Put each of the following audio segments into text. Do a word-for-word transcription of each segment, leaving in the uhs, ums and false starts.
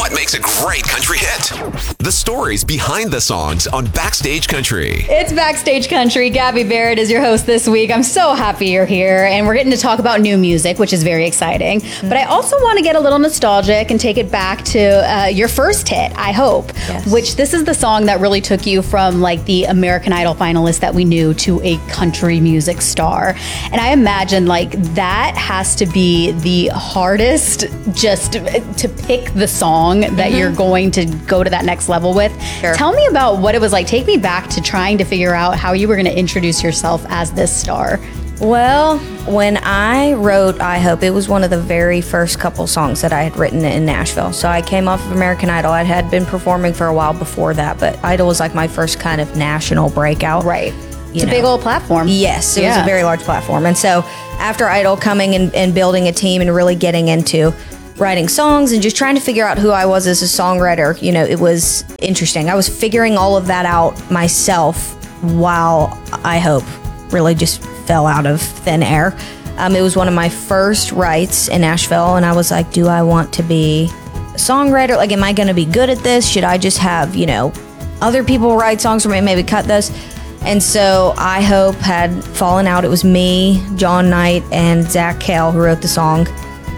What makes a great country hit? The stories behind the songs on Backstage Country. It's Backstage Country. Gabby Barrett is your host this week. I'm so happy you're here, and we're getting to talk about new music, which is very exciting. Mm-hmm. But I also want to get a little nostalgic and take it back to uh, your first hit, I Hope, yes. which this is the song that really took you from like the American Idol finalist that we knew to a country music star. And I imagine like that has to be the hardest, just to pick the song that mm-hmm. you're going to go to that next level with. Sure. Tell me about what it was like. Take me back to trying to figure out how you were going to introduce yourself as this star. Well, when I wrote I Hope, it was one of the very first couple songs that I had written in Nashville. So I came off of American Idol. I had been performing for a while before that, but Idol was like my first kind of national breakout. Right. It's know. a big old platform. Yes, it yeah. was a very large platform. And so after Idol, coming and, and building a team and really getting into writing songs and just trying to figure out who I was as a songwriter, you know, it was interesting. I was figuring all of that out myself while I Hope really just fell out of thin air. Um, it was one of my first writes in Nashville, and I was like, do I want to be a songwriter? Like, am I going to be good at this? Should I just have, you know, other people write songs for me, maybe cut those? And so I Hope had fallen out. It was me, John Knight, and Zach Kale who wrote the song.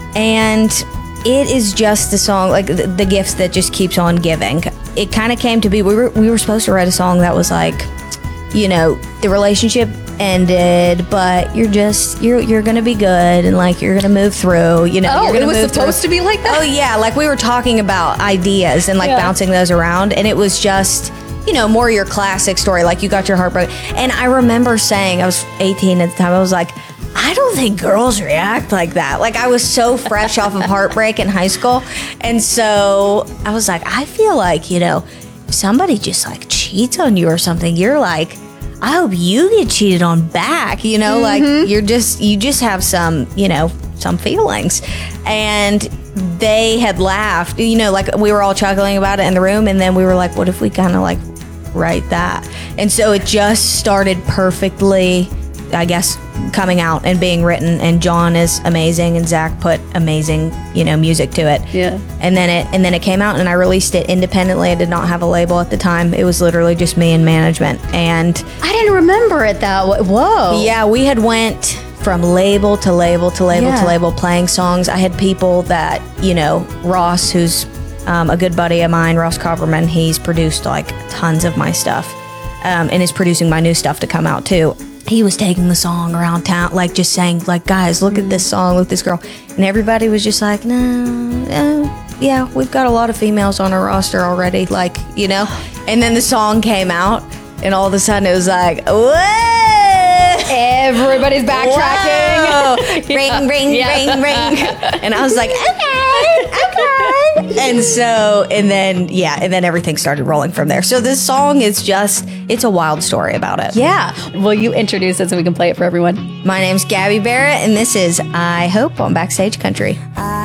And it is just the song, like the, the gifts that just keeps on giving. It kind of came to be, we were, we were supposed to write a song that was like, you know, the relationship ended, but you're just, you're you're gonna be good, and like you're gonna move through, you know. Oh, you're gonna it was move supposed through. to be like that? Oh yeah, like we were talking about ideas and like yeah. bouncing those around, and it was just, you know, more your classic story, like you got your heart broken. And I remember saying, I was eighteen at the time, I was like, I don't think girls react like that. Like I was so fresh off of heartbreak in high school. And so I was like, I feel like, you know, if somebody just like cheats on you or something, you're like, I hope you get cheated on back, you know, mm-hmm. like you're just, you just have some, you know, some feelings. And they had laughed, you know, like we were all chuckling about it in the room. And then we were like, what if we kind of like write that? And so it just started perfectly, I guess, coming out and being written. And John is amazing, and Zach put amazing, you know, music to it. Yeah. And then it and then it came out, and I released it independently. I did not have a label at the time. It was literally just me and management. And I didn't remember it that way. Whoa. Yeah, we had went from label to label to label yeah. to label playing songs. I had people that, you know, Ross, who's um, a good buddy of mine, Ross Copperman, he's produced like tons of my stuff, um, and is producing my new stuff to come out too. He was taking the song around town, like just saying, like, guys, look at this song, look at this girl. And everybody was just like, no, no, yeah, we've got a lot of females on our roster already, like, you know. And then the song came out, and all of a sudden it was like, whoa! Everybody's backtracking. Ring, ring, yeah. ring, ring. And I was like, okay, okay. And so, and then, yeah, and then everything started rolling from there. So this song is just, it's a wild story about it. Yeah. Will you introduce it so we can play it for everyone? My name's Gabby Barrett, and this is I Hope on Backstage Country. I